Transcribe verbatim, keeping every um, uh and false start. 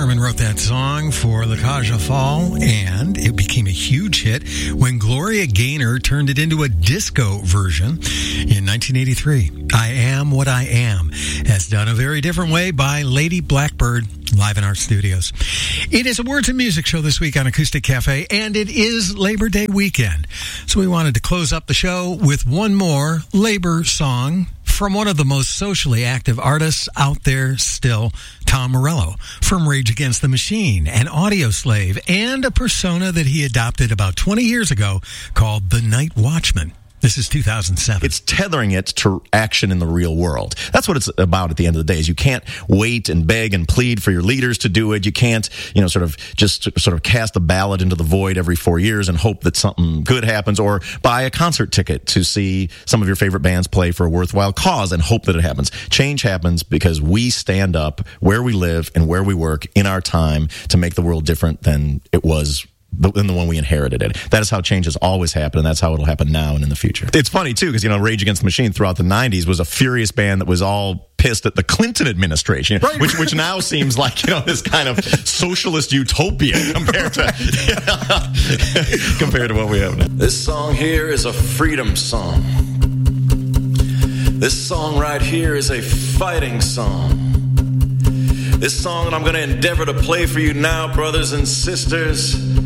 Sherman wrote that song for La Cage aux Folles, and it became a huge hit when Gloria Gaynor turned it into a disco version in nineteen eighty-three. I Am What I Am, as done a very different way by Lady Blackbird, live in our studios. It is a Words and Music show this week on Acoustic Cafe, and it is Labor Day weekend. So we wanted to close up the show with one more labor song from one of the most socially active artists out there still, Tom Morello, from Rage Against the Machine, an Audioslave, and a persona that he adopted about twenty years ago called the Night Watchman. This is two thousand seven. It's tethering it to action in the real world. That's what it's about at the end of the day, is you can't wait and beg and plead for your leaders to do it. You can't, you know, sort of just sort of cast a ballot into the void every four years and hope that something good happens, or buy a concert ticket to see some of your favorite bands play for a worthwhile cause and hope that it happens. Change happens because we stand up where we live and where we work in our time to make the world different than it was than the one we inherited it. That is how change has always happened, and that's how it'll happen now and in the future. It's funny, too, because, you know, Rage Against the Machine throughout the nineties was a furious band that was all pissed at the Clinton administration, right, which which now seems like, you know, this kind of socialist utopia compared to compared to what we have now. This song here is a freedom song. This song right here is a fighting song. This song that I'm going to endeavor to play for you now, brothers and sisters,